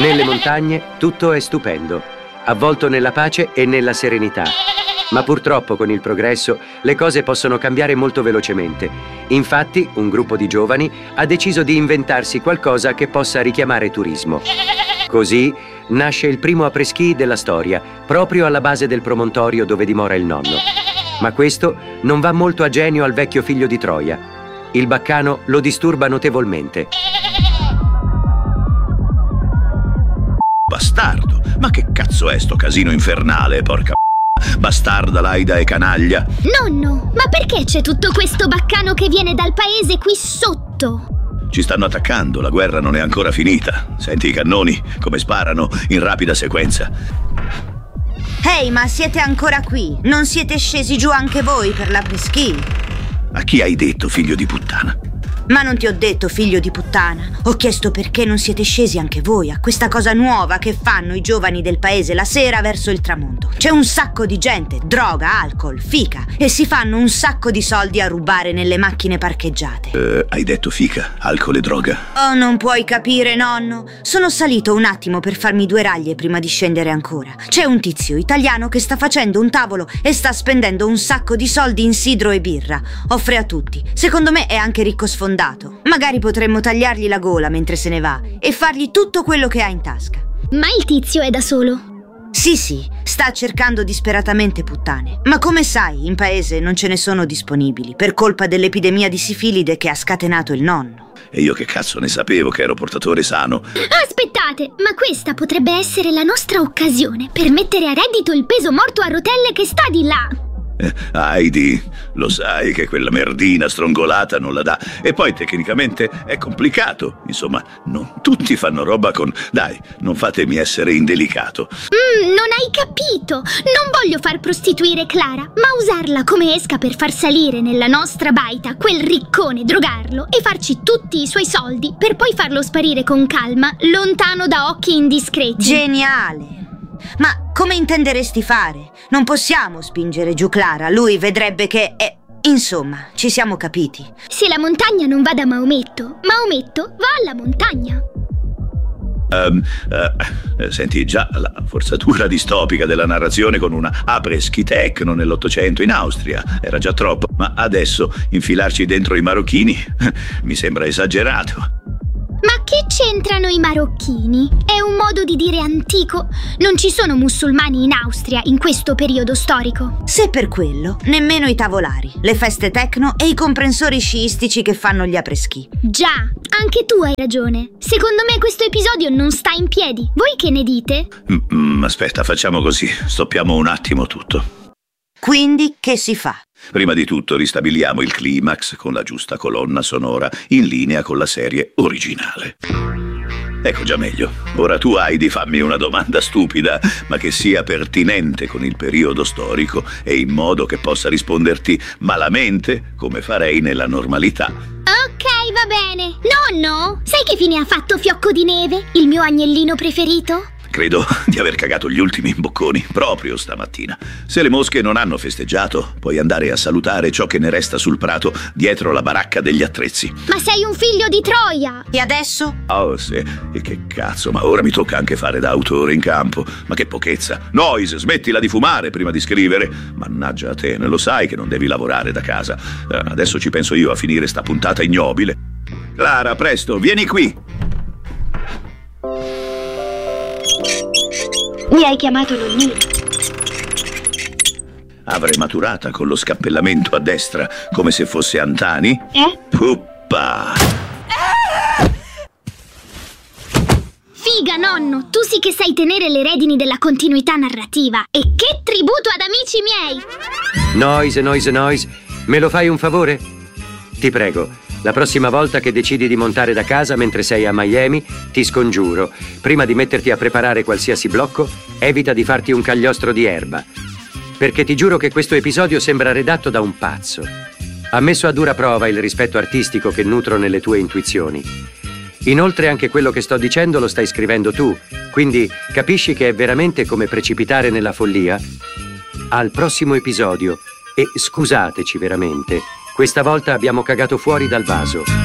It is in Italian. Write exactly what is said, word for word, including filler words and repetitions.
Nelle montagne tutto è stupendo, avvolto nella pace e nella serenità. Ma purtroppo con il progresso le cose possono cambiare molto velocemente. Infatti, un gruppo di giovani ha deciso di inventarsi qualcosa che possa richiamare turismo. Così nasce il primo après-ski della storia, proprio alla base del promontorio dove dimora il nonno. Ma questo non va molto a genio al vecchio figlio di Troia. Il baccano lo disturba notevolmente. Bastardo! Ma che cazzo è sto casino infernale, porca p***a? Bastarda, laida e canaglia! Nonno, ma perché c'è tutto questo baccano che viene dal paese qui sotto? Ci stanno attaccando, la guerra non è ancora finita. Senti i cannoni, come sparano in rapida sequenza. Ehi, hey, ma siete ancora qui? Non siete scesi giù anche voi per l'après-ski? A chi hai detto, figlio di puttana? Ma non ti ho detto, figlio di puttana. Ho chiesto perché non siete scesi anche voi a questa cosa nuova che fanno i giovani del paese la sera verso il tramonto. C'è un sacco di gente, droga, alcol, fica, e si fanno un sacco di soldi a rubare nelle macchine parcheggiate. Uh, hai detto fica, alcol e droga? Oh, non puoi capire, nonno. Sono salito un attimo per farmi due raglie prima di scendere ancora. C'è un tizio italiano che sta facendo un tavolo e sta spendendo un sacco di soldi in sidro e birra. Offre a tutti. Secondo me è anche ricco sfondato. Magari potremmo tagliargli la gola mentre se ne va e fargli tutto quello che ha in tasca. Ma il tizio è da solo? Sì, sì, sta cercando disperatamente puttane. Ma come sai, in paese non ce ne sono disponibili per colpa dell'epidemia di sifilide che ha scatenato il nonno. E io che cazzo ne sapevo che ero portatore sano? Aspettate, ma questa potrebbe essere la nostra occasione per mettere a reddito il peso morto a rotelle che sta di là. Eh, Heidi, lo sai che quella merdina strongolata non la dà. E poi tecnicamente è complicato. Insomma, non tutti fanno roba con... Dai, non fatemi essere indelicato. Mm, non hai capito. Non voglio far prostituire Clara, ma usarla come esca per far salire nella nostra baita quel riccone, drogarlo e farci tutti i suoi soldi per poi farlo sparire con calma, lontano da occhi indiscreti. Geniale! Ma come intenderesti fare? Non possiamo spingere giù Clara, lui vedrebbe che è... Insomma, ci siamo capiti. Se la montagna non va da Maometto, Maometto va alla montagna. Um, uh, senti, già la forzatura distopica della narrazione con una après-ski techno nell'Ottocento in Austria era già troppo, ma adesso infilarci dentro i marocchini mi sembra esagerato. Ma che c'entrano i marocchini? È un modo di dire antico. Non ci sono musulmani in Austria in questo periodo storico. Se per quello, nemmeno i tavolari, le feste techno e i comprensori sciistici che fanno gli après-ski. Già, anche tu hai ragione. Secondo me questo episodio non sta in piedi. Voi che ne dite? Mm, aspetta, facciamo così. Stoppiamo un attimo tutto. Quindi che si fa? Prima di tutto ristabiliamo il climax con la giusta colonna sonora in linea con la serie originale. Ecco già meglio. Ora tu, Heidi, fammi una domanda stupida, ma che sia pertinente con il periodo storico e in modo che possa risponderti malamente, come farei nella normalità. Ok, va bene. Nonno, sai che fine ha fatto Fiocco di Neve, il mio agnellino preferito? Credo di aver cagato gli ultimi imbocconi proprio stamattina. Se le mosche non hanno festeggiato, puoi andare a salutare ciò che ne resta sul prato dietro la baracca degli attrezzi. Ma sei un figlio di Troia! E adesso? Oh, sì. E che cazzo, ma ora mi tocca anche fare da autore in campo. Ma che pochezza. Noise, smettila di fumare prima di scrivere. Mannaggia a te, ne lo sai che non devi lavorare da casa. Adesso ci penso io a finire sta puntata ignobile. Clara, presto, vieni qui. Mi hai chiamato nonnino. Avrei maturata con lo scappellamento a destra, come se fosse Antani? Eh? Puppa! Figa, nonno, tu sì che sai tenere le redini della continuità narrativa. E che tributo ad amici miei! Noise, noise, noise. Me lo fai un favore? Ti prego. La prossima volta che decidi di montare da casa mentre sei a Miami, ti scongiuro, prima di metterti a preparare qualsiasi blocco, evita di farti un cagliostro di erba. Perché ti giuro che questo episodio sembra redatto da un pazzo. Ha messo a dura prova il rispetto artistico che nutro nelle tue intuizioni. Inoltre anche quello che sto dicendo lo stai scrivendo tu, quindi capisci che è veramente come precipitare nella follia? Al prossimo episodio, e scusateci veramente, questa volta abbiamo cagato fuori dal vaso.